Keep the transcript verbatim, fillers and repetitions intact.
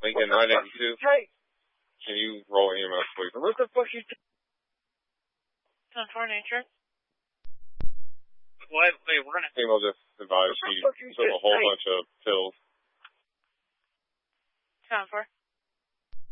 Lincoln nine eighty-two. Hey. Can you roll E M S, please? What the fuck you doing? ten four nature. What? Wait, we're gonna... Female just advised she took a whole bunch of